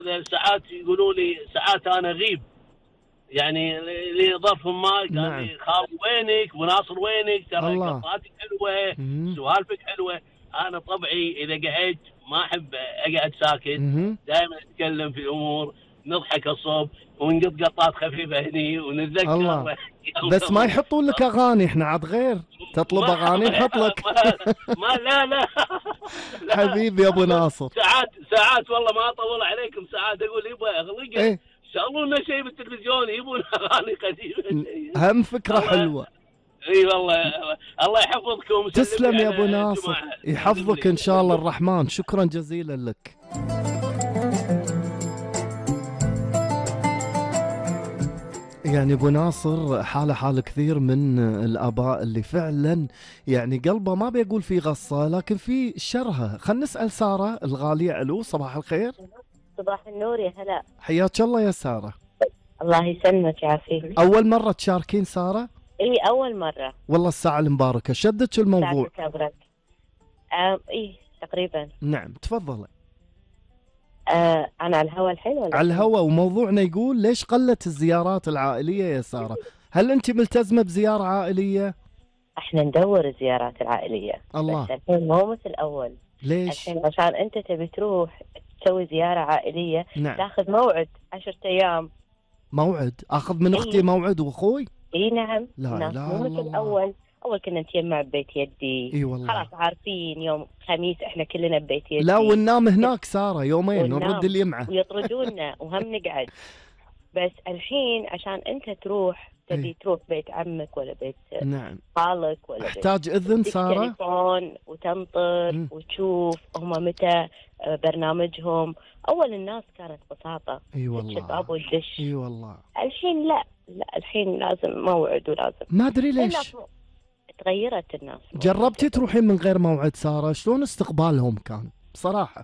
ساعات يقولوا لي ساعات انا اغيب، يعني لظرف ما قال نعم. لي خال وينك وناصر وينك، ترى الله. قطعتك حلوه، مم. سوالفك حلوه. انا طبعي اذا قعدت ما احب اقعد ساكت، مم. دائما اتكلم في الامور، نضحك الصبح ونقط قطات خفيفه هني الله. ونتذكر. بس ما يحطون لك اغاني، احنا عاد غير تطلب ما اغاني نحط لك. لا لا لا. حبيبي يا ابو ناصر. ساعات والله ما اطول عليكم، ساعات اقول يبغى اغلقه ايه شغلوا لنا شيء بالتلفزيون، يبون اغاني قديمه. هم فكرة الله. حلوة. اي والله. الله يحفظكم وسلم تسلم لي يا ابو على ناصر، الجماعه. يحفظك ان شاء الله الرحمن، شكرا جزيلا لك. يعني ابو ناصر حاله حال كثير من الاباء اللي فعلا يعني قلبه ما بيقول في غصه لكن في شرها. خلينا نسال ساره الغاليه. الو صباح الخير. صباح النور يا هلا. حياك الله يا ساره. الله يسلمك يعافيك. اول مره تشاركين ساره؟ اي اول مرة. والله الساعه المباركه. شدك الموضوع؟ كبرت. اي تقريبا. نعم تفضل. انا على الهواء الحين ولا على الهواء، وموضوعنا يقول ليش قلت الزيارات العائليه يا ساره؟ هل انت ملتزمه بزياره عائليه؟ احنا ندور الزيارات العائلية. الله. بس الحين مو مثل اول. ليش؟ الحين عشان انت تبي تروح تسوي زيارة عائلية نعم. تاخذ موعد 10 ايام. موعد؟ اخذ من اختي موعد واخوي؟ اي نعم. لا الناس لا مو مثل اول كنا نتجمع ببيت يدي. اي والله. خلاص عارفين يوم خميس احنا كلنا ببيت يدي. لا وننام هناك ساره يومين وننام ونرد اليمعه ويطردونا وهم نقعد. بس الحين عشان انت تروح تبي تروح بيت عمك ولا بيت نعم خالك ولا احتاج اذن ساره. تليفون وتنطر وتشوف هم متى برنامجهم. اول الناس كانت بساطه. اي والله. الباب والدش. اي والله. الحين لا الحين لازم موعد ولازم. ما ادري ليش تغيرت الناس. جربتي تروحين من غير موعد ساره؟ شلون استقبالهم كان بصراحه؟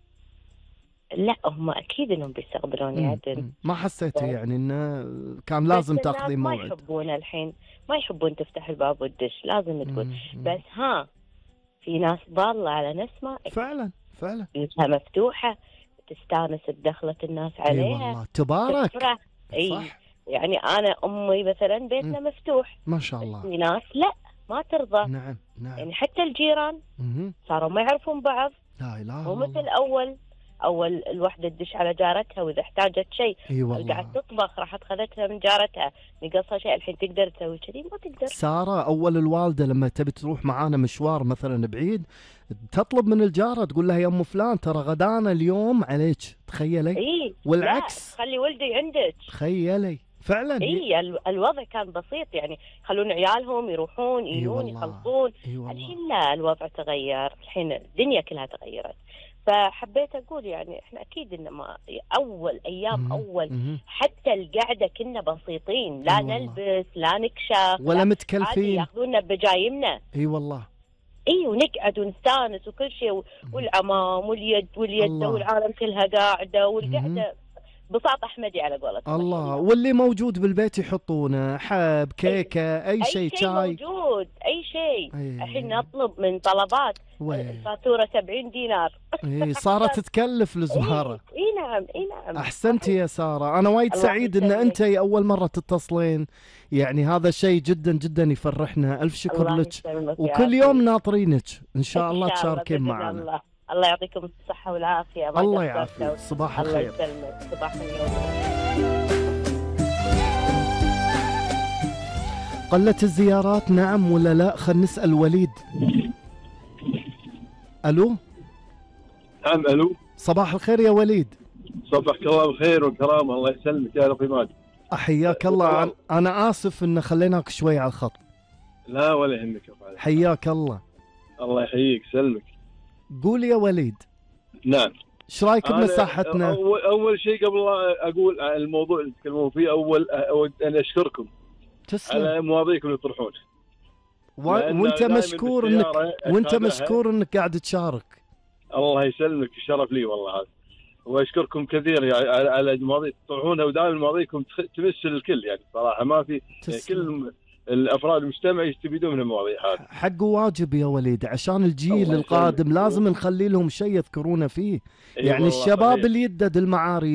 لا هم اكيد انهم بيستقبلوني عدل. ما حسيتي يعني انه كان لازم تاخذين موعد؟ ما يحبون الحين، ما يحبون تفتح الباب والدش، لازم تقول. بس في ناس ضالة على نسمة. فعلا بيوتها مفتوحة تستانس بدخلة الناس عليها. اي والله تبارك. اي يعني انا امي مثلا بيتنا مفتوح ما شاء الله. في ناس لا ما ترضى. نعم يعني حتى الجيران صاروا ما يعرفون بعض. لا اله مو مثل اول الوحده تدش على جارتها واذا احتاجت شيء. قاعد تطبخ راحت خذتها من جارتها نقصها شيء. الحين تقدر تسوي كذي؟ ما تقدر. ساره اول الوالده لما تبي تروح معانا مشوار مثلا بعيد تطلب من الجاره تقول لها يا ام فلان ترى غدانا اليوم عليك. تخيلي. والعكس خلي ولدي عندك. تخيلي فعلا. الوضع كان بسيط، يعني يخلون عيالهم يروحون يجون يخلصون. الحين لا الوضع تغير، الحين الدنيا كلها تغيرت. فحبيت اقول يعني احنا اكيد انما اول ايام حتى القعده كنا بسيطين، لا نلبس لا نكشف ولا متكلفين، ياخذونا بجايمنا. اي والله. ونقعد ونستانس وكل شيء، والعمام واليد والعالم كلها قاعده والقعده بساطة أحمدي على قولتهم. الله. واللي موجود بالبيت يحطونه حب كيكة أي شيء شاي موجود أي شيء. الحين نطلب من طلبات الفاتورة 70 دينار. صارت تكلف الزهرة. اي نعم. أحسنتي يا سارة. أنا وايد سعيد إن أنتي أول مرة تتصلين، يعني هذا شيء جدا جدا يفرحنا. ألف شكر لك، وكل يوم ناطرينك إن شاء الله تشاركين معنا. الله يعطيكم الصحة والعافية. الله يعافيك. صباح الخير. الله يسلمك. صباح النور. قلت الزيارات نعم ولا لا؟ خلينا نسأل وليد. ألو. نعم ألو. صباح الخير يا وليد. صباحك الله بالخير والكرامة. الله يسلمك يا رفي ماجد. حياك الله. أنا آسف إن خليناك شوي على الخط. لا ولا يهمك. حياك الله. الله يحييك سلمك. قول يا وليد. نعم. ايش رايك بمساحتنا؟ اول شيء قبل اقول عن الموضوع اللي تتكلمون فيه، اود ان اشكركم على مواضيعكم اللي تطرحونها. وانت مشكور انك قاعد تشارك. الله يسلمك، الشرف لي والله هذا. واشكركم كثير يعني على المواضيع تطرحونها، ودائما مواضيعكم تمس الكل يعني صراحه. ما في الافراد المجتمع يستفيدون من المواضيع هذه. حق واجب يا وليد، عشان الجيل القادم لازم نخلي لهم شيء يذكرونه فيه. يعني الشباب اللي يدد المعاري